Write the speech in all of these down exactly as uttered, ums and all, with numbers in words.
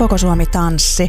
Koko Suomi tanssi.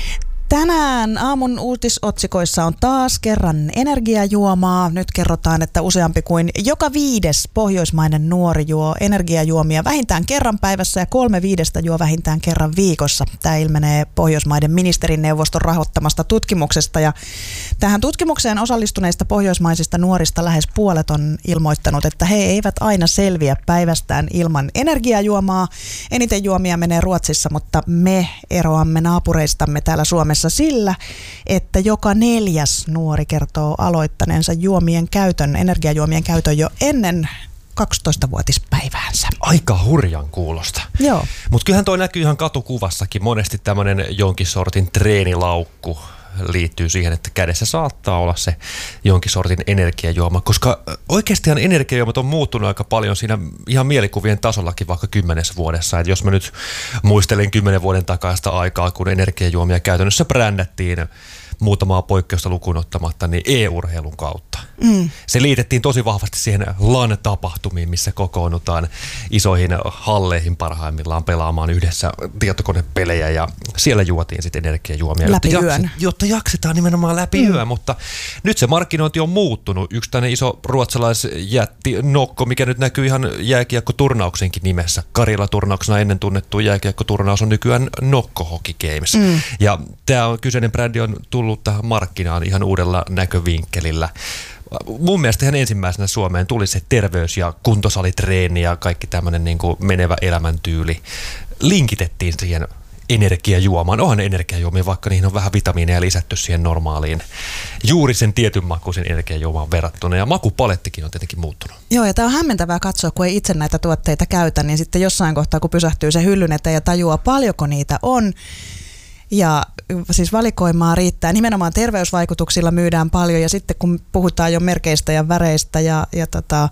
Tänään aamun uutisotsikoissa on taas kerran energiajuomaa. Nyt kerrotaan, että useampi kuin joka viides pohjoismainen nuori juo energiajuomia vähintään kerran päivässä ja kolme viidestä juo vähintään kerran viikossa. Tämä ilmenee Pohjoismaiden ministerineuvoston rahoittamasta tutkimuksesta. Ja tähän tutkimukseen osallistuneista pohjoismaisista nuorista lähes puolet on ilmoittanut, että he eivät aina selviä päivästään ilman energiajuomaa. Eniten juomia menee Ruotsissa, mutta me eroamme naapureistamme täällä Suomessa sillä, että joka neljäs nuori kertoo aloittaneensa juomien käytön, energiajuomien käytön jo ennen kaksitoistavuotispäiväänsä. Aika hurjan kuulosta. Joo. Mutta kyllähän toi näkyy ihan katukuvassakin. Monesti tämmöinen jonkin sortin treenilaukku liittyy siihen, että kädessä saattaa olla se jonkin sortin energiajuoma, koska oikeastihan energiajuomat on muuttunut aika paljon siinä ihan mielikuvien tasollakin vaikka kymmenessä vuodessa. Et jos mä nyt muistelen kymmenen vuoden takaista aikaa, kun energiajuomia käytännössä brändättiin muutamaa poikkeusta lukuun ottamatta, niin e-urheilun kautta. Mm. Se liitettiin tosi vahvasti siihen LAN-tapahtumiin, missä kokoonnutaan isoihin halleihin parhaimmillaan pelaamaan yhdessä tietokonepelejä ja siellä juotiin sitten energiajuomia. Läpi jotta yön. Jakset, jotta jaksetaan nimenomaan läpi mm. yön, mutta nyt se markkinointi on muuttunut. Yksi tämmöinen iso ruotsalaisjätti Nokko, mikä nyt näkyy ihan jääkiekkoturnauksenkin nimessä. Karjala-turnauksena ennen tunnettu jääkiekkoturnaus on nykyään Nokko Hockey Games. Mm. Ja tämä on, kyseinen brändi on tullut tähän markkinaan ihan uudella näkövinkkelillä. Mun mielestä ihan ensimmäisenä Suomeen tuli se terveys- ja kuntosalitreeni ja kaikki tämmöinen niin kuin menevä elämäntyyli. Linkitettiin siihen energiajuomaan. Onhan energiajuomia, vaikka niihin on vähän vitamiineja lisätty siihen normaaliin juuri sen tietyn makuisen energiajuomaan verrattuna. Ja makupalettikin on tietenkin muuttunut. Joo, ja tämä on hämmentävää katsoa, kun ei itse näitä tuotteita käytä, niin sitten jossain kohtaa, kun pysähtyy se hyllyn eteen ja tajuaa, paljonko niitä on. Ja siis valikoimaa riittää. Nimenomaan terveysvaikutuksilla myydään paljon ja sitten kun puhutaan jo merkeistä ja väreistä ja, ja tota,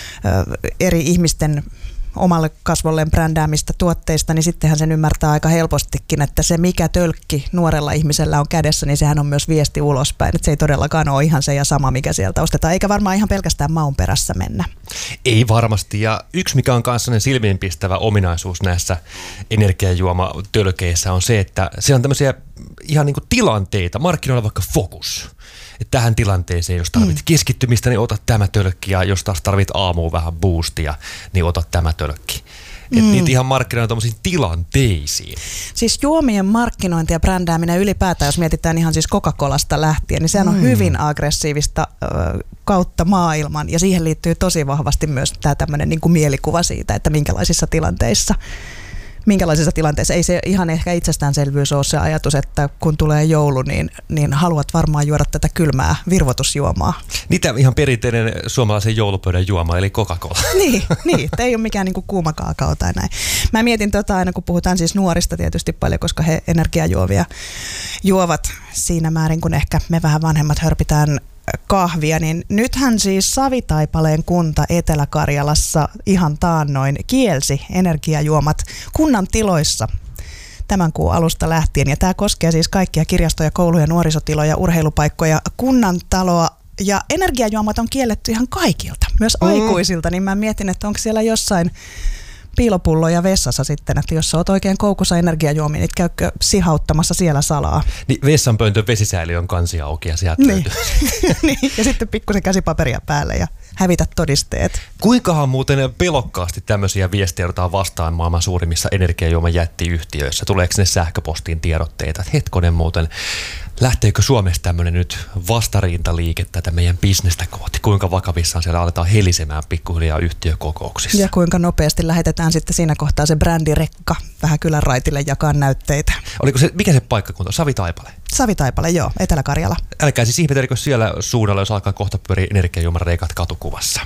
eri ihmisten omalle kasvolleen brändäämistä tuotteista, niin sittenhän sen ymmärtää aika helpostikin, että se mikä tölkki nuorella ihmisellä on kädessä, niin sehän on myös viesti ulospäin. Että se ei todellakaan ole ihan se ja sama, mikä sieltä ostetaan, eikä varmaan ihan pelkästään maun perässä mennä. Ei varmasti, ja yksi mikä on kanssa silmiinpistävä ominaisuus näissä energiajuomatölkeissä on se, että se on tämmöisiä ihan niin kuin tilanteita, markkinoilla vaikka fokus. Että tähän tilanteeseen, jos tarvit mm. keskittymistä, niin ota tämä tölkki, ja jos taas tarvit aamuun vähän boostia, niin ota tämä tölkki. Mm. Että niitä ihan markkinoilla tommosiin tilanteisiin. Siis juomien markkinointi ja brändääminen ylipäätään, jos mietitään ihan siis Coca-Colasta lähtien, niin sehän on mm. hyvin aggressiivista ö, kautta maailman, ja siihen liittyy tosi vahvasti myös tämä tämmöinen niin kuin mielikuva siitä, että minkälaisissa tilanteissa Minkälaisissa tilanteissa? Ei se ihan ehkä itsestäänselvyys ole se ajatus, että kun tulee joulu, niin, niin haluat varmaan juoda tätä kylmää virvoitusjuomaa. Niitä ihan perinteinen suomalaisen joulupöydän juoma, eli Coca-Cola. Niin, niin ei ole mikään niin kuin kuuma kaakao tai näin. Mä mietin tota aina, kun puhutaan siis nuorista tietysti paljon, koska he energiajuovia juovat siinä määrin, kun ehkä me vähän vanhemmat hörpitään kahvia, niin nythän siis Savitaipaleen kunta Etelä-Karjalassa ihan taannoin kielsi energiajuomat kunnan tiloissa tämän kuun alusta lähtien. Ja tämä koskee siis kaikkia kirjastoja, kouluja, nuorisotiloja, urheilupaikkoja, kunnan taloa. Ja energiajuomat on kielletty ihan kaikilta, myös mm. aikuisilta, niin mä mietin, että onko siellä jossain piilopulloja vessassa sitten, että jos sä oot oikein koukussa energiajuomia, niin käykö sihauttamassa siellä salaa. Niin vessanpöntön vesisäiliö on kansi auki ja sieltä niin. löytyy. Niin. Ja sitten pikkusen käsipaperia päälle ja hävitä todisteet. Kuinkahan muuten pelokkaasti tämmöisiä viestejä otetaan vastaan maailman suurimmissa energiajuoman jättiyhtiöissä? Tuleeko ne sähköpostiin tiedotteita? Että hetkonen muuten, lähteekö Suomessa tämmöinen nyt vastarintaliike tätä meidän bisnestä kohti? Kuinka vakavissaan siellä aletaan helisemään pikkuhiljaa yhtiökokouksissa? Ja kuinka nopeasti lähetetään sitten siinä kohtaa se brändirekka vähän kylän raitille jakaa näytteitä. Oliko se, mikä se paikkakunta? Savitaipale? Savitaipale, joo, Etelä-Karjala. Älkää siis ihmetelkö siellä suunnalla, jos alkaa kohta pyöriä energiajuoman reikat katukuvassa.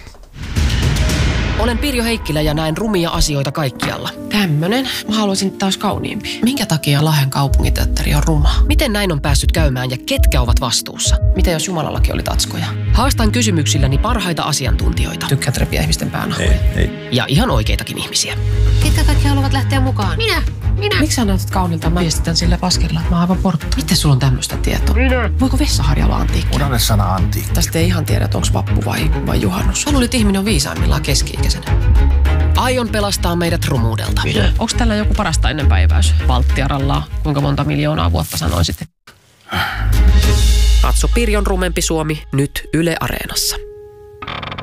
Olen Pirjo Heikkilä ja näen rumia asioita kaikkialla. Tämmönen. Mä haluaisin taas kauniimpi. Minkä takia Lahden kaupunginteatteri on ruma? Miten näin on päässyt käymään ja ketkä ovat vastuussa? Miten jos Jumalallakin oli tatskoja? Haastan kysymyksilläni parhaita asiantuntijoita. Tykkäät repiä ihmisten päänahoja. Ei, ei. Ja ihan oikeitakin ihmisiä. Ketkä kaikki haluavat lähteä mukaan? Minä! Minä! Miksi sä näytät kaunilta? Mä viestitän sillä paskella, että mä oon aivan portta. Miten sulla on tämmöistä tietoa? Minä! Voiko vessaharja olla antiikki? Unohda sana antiikki. Tästä ei ihan tiedä, että onko vappu vai, vai juhannus. Mä luulen, että ihminen on viisaimmillaan keski-ikäisenä. Aion pelastaa meidät rumuudelta. Onko tällä joku parasta ennen päiväys? Valttiarallaa. Kuinka monta miljoonaa vuotta sanoisit? Katso Pirjon rumempi Suomi nyt Yle Areenassa.